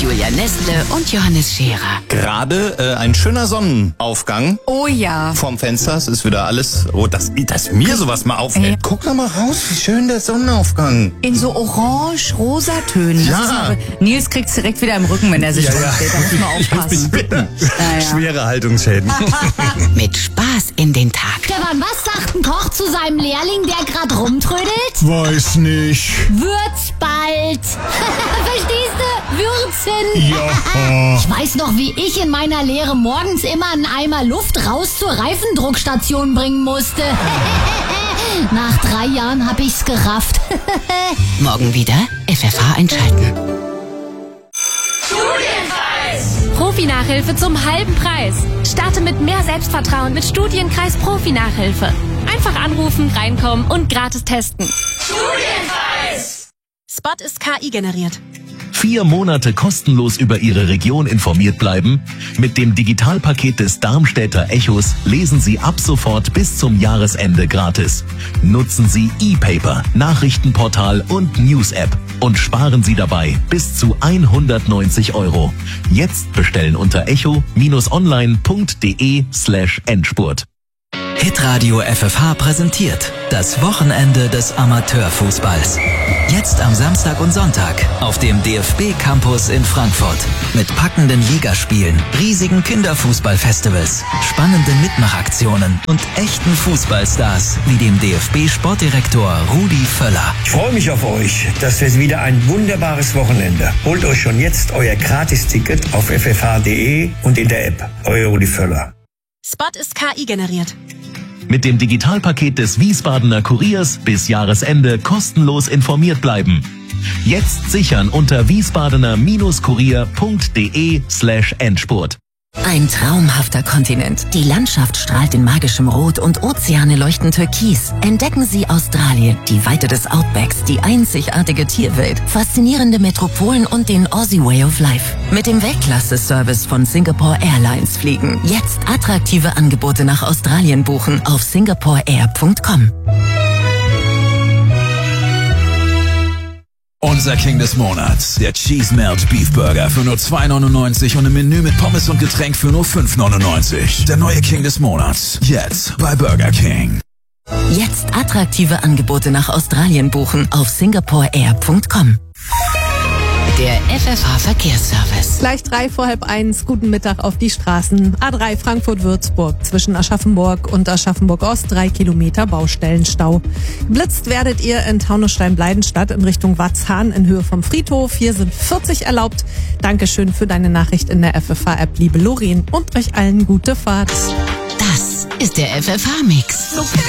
Julia Nestle und Johannes Scherer. Gerade ein schöner Sonnenaufgang. Oh ja. Vorm Fenster, es ist wieder alles... Oh, dass mir sowas mal auffällt. Guck doch mal raus, wie schön der Sonnenaufgang. In so orange-rosa Tönen. Ja. Nils kriegt's direkt wieder im Rücken, wenn er sich umdreht. Da muss man aufpassen. Schwere Haltungsschäden. Mit Spaß in den Tag. Stefan, was sagt ein Koch zu seinem Lehrling, der gerade rumtrödelt? Weiß nicht. Wird's bald. Verstehst du? Würzen. Ja. Ich weiß noch, wie ich in meiner Lehre morgens immer einen Eimer Luft raus zur Reifendruckstation bringen musste. Nach 3 Jahren hab ich's gerafft. Morgen wieder FFH einschalten. Profi-Nachhilfe zum halben Preis. Starte mit mehr Selbstvertrauen mit Studienkreis Profi-Nachhilfe. Einfach anrufen, reinkommen und gratis testen. Studienkreis! Spot ist KI generiert. 4 Monate kostenlos über Ihre Region informiert bleiben? Mit dem Digitalpaket des Darmstädter Echos lesen Sie ab sofort bis zum Jahresende gratis. Nutzen Sie E-Paper, Nachrichtenportal und News-App und sparen Sie dabei bis zu 190 €. Jetzt bestellen unter echo-online.de/Endspurt. Hitradio FFH präsentiert das Wochenende des Amateurfußballs. Jetzt am Samstag und Sonntag auf dem DFB-Campus in Frankfurt. Mit packenden Ligaspielen, riesigen Kinderfußballfestivals, spannenden Mitmachaktionen und echten Fußballstars wie dem DFB-Sportdirektor Rudi Völler. Ich freue mich auf euch. Das wird wieder ein wunderbares Wochenende. Holt euch schon jetzt euer Gratisticket auf ffh.de und in der App. Euer Rudi Völler. Spot ist KI generiert. Mit dem Digitalpaket des Wiesbadener Kuriers bis Jahresende kostenlos informiert bleiben. Jetzt sichern unter wiesbadener-kurier.de/Endspurt. Ein traumhafter Kontinent. Die Landschaft strahlt in magischem Rot und Ozeane leuchten türkis. Entdecken Sie Australien, die Weite des Outbacks, die einzigartige Tierwelt, faszinierende Metropolen und den Aussie Way of Life. Mit dem Weltklasse-Service von Singapore Airlines fliegen. Jetzt attraktive Angebote nach Australien buchen auf singaporeair.com. Unser King des Monats, der Cheese Melt Beef Burger für nur 2,99 und im Menü mit Pommes und Getränk für nur 5,99. Der neue King des Monats, jetzt bei Burger King. Jetzt attraktive Angebote nach Australien buchen auf singaporeair.com. Der FFH-Verkehrsservice. Gleich 1:03. Guten Mittag auf die Straßen. A3 Frankfurt-Würzburg zwischen Aschaffenburg und Aschaffenburg-Ost 3 Kilometer Baustellenstau. Geblitzt werdet ihr in Taunusstein-Bleidenstadt in Richtung Watzhahn in Höhe vom Friedhof. Hier sind 40 erlaubt. Dankeschön für deine Nachricht in der FFH-App, liebe Lorin, und euch allen gute Fahrt. Das ist der FFH-Mix.